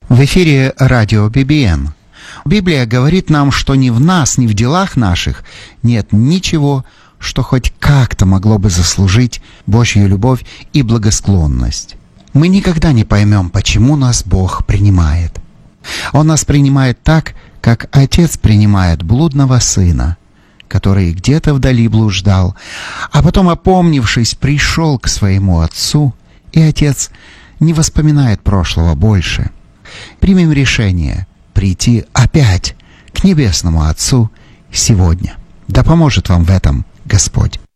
В эфире радио BBN. Библия говорит нам, что ни в нас, ни в делах наших нет ничего, что хоть как-то могло бы заслужить Божью любовь и благосклонность. Мы никогда не поймем, почему нас Бог принимает. Он нас принимает так, как отец принимает блудного сына, который где-то вдали блуждал, а потом, опомнившись, пришел к своему отцу, и отец не вспоминает прошлого больше. Примем решение прийти опять к Небесному Отцу сегодня. Да поможет вам в этом Господь.